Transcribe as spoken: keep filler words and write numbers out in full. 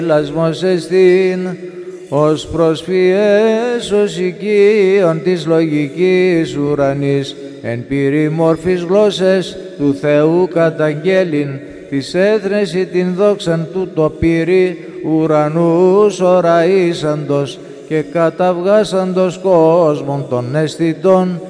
Λασμός εστίν, ως προσφυές ως οικείων της λογικής ουρανής, εν πυρημόρφης γλώσσες του Θεού καταγγέλην, της έθνεση την δόξαν του το πυρί ουρανούς οραίσαντος και καταβγάσαντος κόσμων των αισθητών